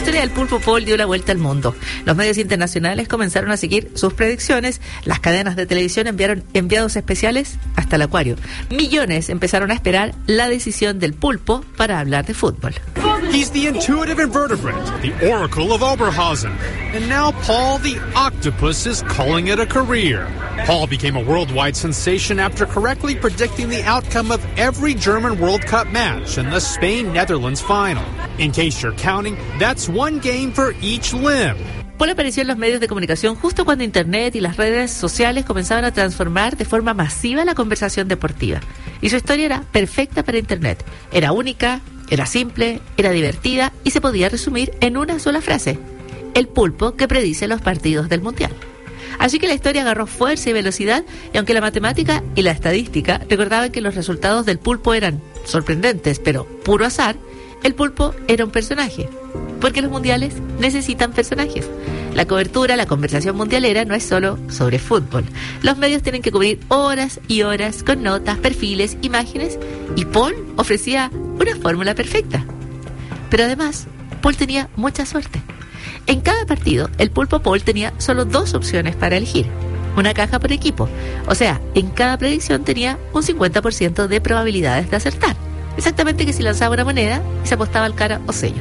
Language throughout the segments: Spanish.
historia del pulpo Paul dio la vuelta al mundo. Los medios internacionales comenzaron a seguir sus predicciones. Las cadenas de televisión enviaron enviados especiales hasta el acuario. Millones empezaron a esperar la decisión del pulpo para hablar de fútbol. He's the intuitive invertebrate, the oracle of Oberhausen. And now Paul the octopus is calling it a career. Paul became a worldwide sensation after correctly predicting the outcome of every German World Cup match and the Spain-Netherlands final. In case you're counting, that's one game for each limb. Paul apareció en los medios de comunicación justo cuando Internet y las redes sociales comenzaban a transformar de forma masiva la conversación deportiva. Y su historia era perfecta para Internet. Era única, era simple, era divertida y se podía resumir en una sola frase: el pulpo que predice los partidos del Mundial. Así que la historia agarró fuerza y velocidad, y aunque la matemática y la estadística recordaban que los resultados del pulpo eran sorprendentes, pero puro azar, el pulpo era un personaje, porque los mundiales necesitan personajes. La cobertura, la conversación mundialera no es solo sobre fútbol. Los medios tienen que cubrir horas y horas con notas, perfiles, imágenes, y Paul ofrecía una fórmula perfecta. Pero además, Paul tenía mucha suerte. En cada partido, el pulpo Paul tenía solo 2 opciones para elegir. Una caja por equipo. O sea, en cada predicción tenía un 50% de probabilidades de acertar. Exactamente que si lanzaba una moneda y se apostaba al cara o sello.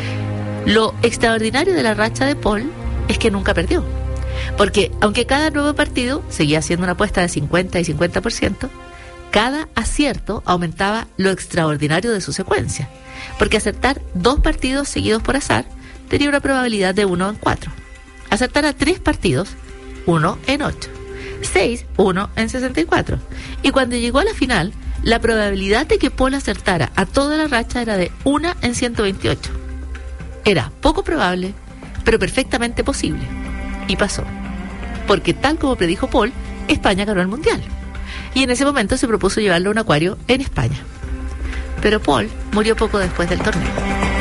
Lo extraordinario de la racha de Paul es que nunca perdió. Porque aunque cada nuevo partido seguía siendo una apuesta de 50 y 50%, cada acierto aumentaba lo extraordinario de su secuencia. Porque acertar 2 partidos seguidos por azar tenía una probabilidad de 1 en 4. Acertar a 3 partidos, 1 en 8. 6, 1 en 64. Y cuando llegó a la final, la probabilidad de que Paul acertara a toda la racha era de 1 en 128. Era poco probable, pero perfectamente posible. Y pasó. Porque tal como predijo Paul, España ganó el Mundial. Y en ese momento se propuso llevarlo a un acuario en España. Pero Paul murió poco después del torneo.